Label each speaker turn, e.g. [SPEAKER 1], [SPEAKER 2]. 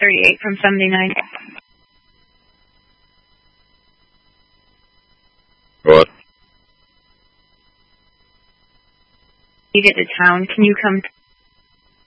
[SPEAKER 1] 38 from 79.
[SPEAKER 2] What?
[SPEAKER 1] You get to town. Can you come